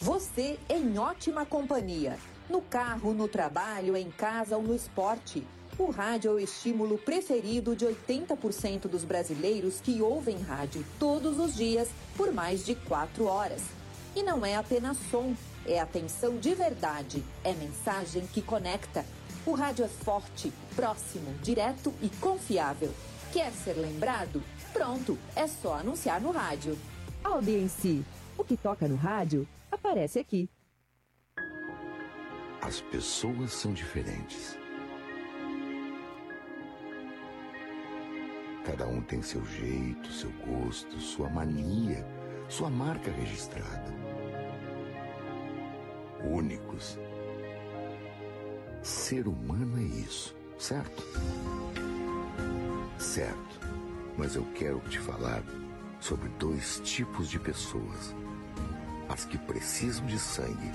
Você em ótima companhia. No carro, no trabalho, em casa ou no esporte. O rádio é o estímulo preferido de 80% dos brasileiros que ouvem rádio todos os dias por mais de 4 horas. E não é apenas som, é atenção de verdade, é mensagem que conecta. O rádio é forte, próximo, direto e confiável. Quer ser lembrado? Pronto, é só anunciar no rádio. Audiência. O que toca no rádio aparece aqui. As pessoas são diferentes. Cada um tem seu jeito, seu gosto, sua mania, sua marca registrada. Únicos. Ser humano é isso, certo? Certo. Mas eu quero te falar sobre 2 tipos de pessoas. As que precisam de sangue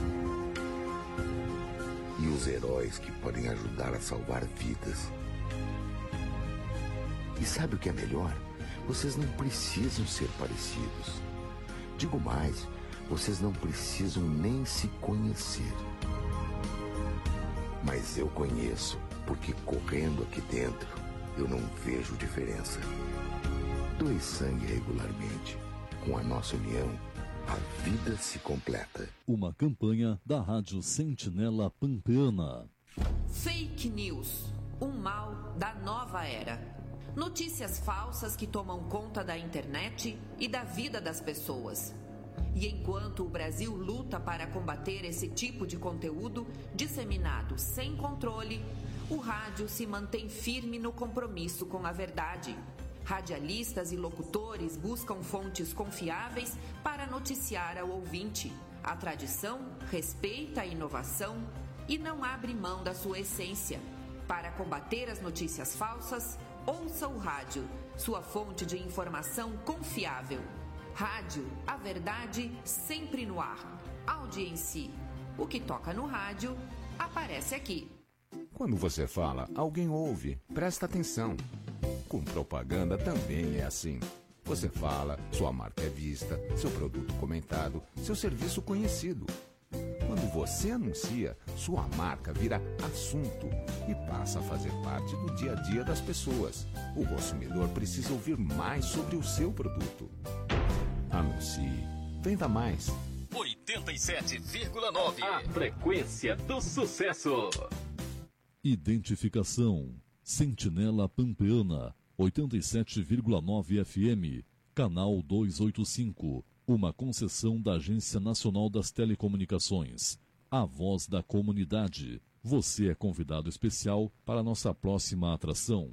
e os heróis que podem ajudar a salvar vidas. E sabe o que é melhor? Vocês não precisam ser parecidos. Digo mais, vocês não precisam nem se conhecer. Mas eu conheço, porque correndo aqui dentro, eu não vejo diferença. Doe sangue regularmente. Com a nossa união, a vida se completa. Uma campanha da Rádio Sentinela Pampeana. Fake news, um mal da nova era. Notícias falsas que tomam conta da internet e da vida das pessoas. E enquanto o Brasil luta para combater esse tipo de conteúdo disseminado sem controle, o rádio se mantém firme no compromisso com a verdade. Radialistas e locutores buscam fontes confiáveis para noticiar ao ouvinte. A tradição respeita a inovação e não abre mão da sua essência. Para combater as notícias falsas, ouça o rádio, sua fonte de informação confiável. Rádio, a verdade sempre no ar. Audiência. O que toca no rádio, aparece aqui. Quando você fala, alguém ouve. Presta atenção. Com propaganda também é assim. Você fala, sua marca é vista, seu produto comentado, seu serviço conhecido. Quando você anuncia, sua marca vira assunto e passa a fazer parte do dia a dia das pessoas. O consumidor precisa ouvir mais sobre o seu produto. Anuncie. Venda mais. 87,9. A frequência do sucesso. Identificação. Sentinela Pampeana, 87,9 FM, canal 285. Uma concessão da Agência Nacional das Telecomunicações. A voz da comunidade. Você é convidado especial para a nossa próxima atração.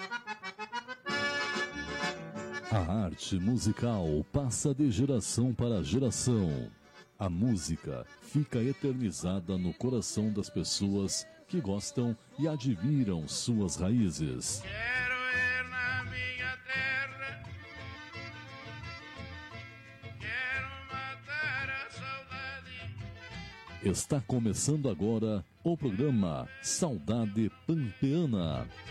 A arte musical passa de geração para geração. A música fica eternizada no coração das pessoas que gostam e admiram suas raízes. Quero ir na minha terra, quero matar a saudade. Está começando agora o programa Saudade Pampeana.